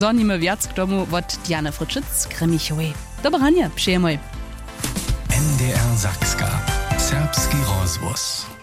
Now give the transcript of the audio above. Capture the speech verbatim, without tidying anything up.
Zonimy wiac k tomu od Diane Fritschic-Kremichowej. Dobranie, przyjemoj. N D R Sakska. Serbski rozwóz.